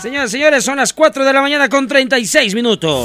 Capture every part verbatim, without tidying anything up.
Señoras y señores, son las cuatro de la mañana con treinta y seis minutos.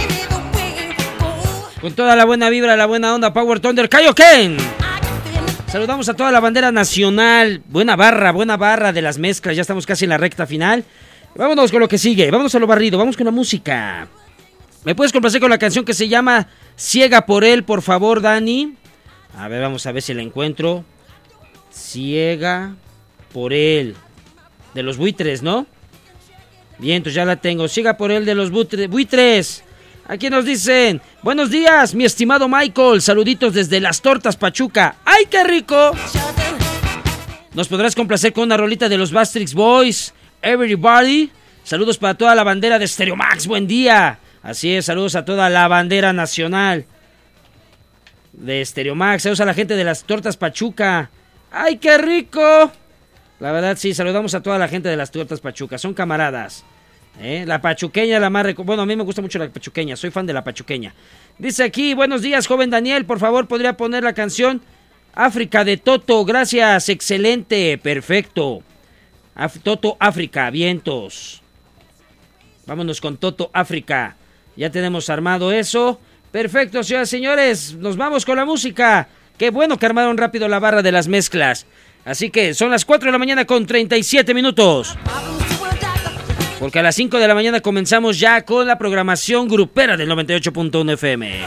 Con toda la buena vibra, la buena onda, Power Thunder, Kaioken. Saludamos a toda la bandera nacional. Buena barra, buena barra de las mezclas. Ya estamos casi en la recta final. Vámonos con lo que sigue. Vámonos a lo barrido. Vamos con la música. ¿Me puedes complacer con la canción que se llama Ciega por él, por favor, Dani? A ver, vamos a ver si la encuentro. Ciega por él. De los buitres, ¿no? Bien, entonces ya la tengo. Ciega por él de los buitres. Aquí nos dicen: buenos días, mi estimado Michael. Saluditos desde Las Tortas, Pachuca. ¡Ay, qué rico! ¿Nos podrás complacer con una rolita de los Bastrix Boys? Everybody. Saludos para toda la bandera de Stereo Max. Buen día. Así es, saludos a toda la bandera nacional de Stereo Max. Saludos a la gente de Las Tortas, Pachuca. ¡Ay, qué rico! La verdad, sí, saludamos a toda la gente de Las Tortas, Pachuca. Son camaradas. ¿Eh? La pachuqueña, la más... Reco- bueno, a mí me gusta mucho la pachuqueña. Soy fan de la pachuqueña. Dice aquí: buenos días, joven Daniel. Por favor, ¿podría poner la canción África de Toto? Gracias, excelente, perfecto. Af- Toto África, vientos. Vámonos con Toto África. Ya tenemos armado eso. Perfecto, señoras y señores. Nos vamos con la música. Qué bueno que armaron rápido la barra de las mezclas. Así que son las cuatro de la mañana con treinta y siete minutos. Porque a las cinco de la mañana comenzamos ya con la programación grupera del noventa y ocho punto uno F M.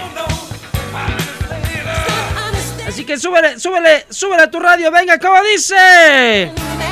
Así que súbele, súbele, súbele a tu radio. Venga, ¿cómo dice?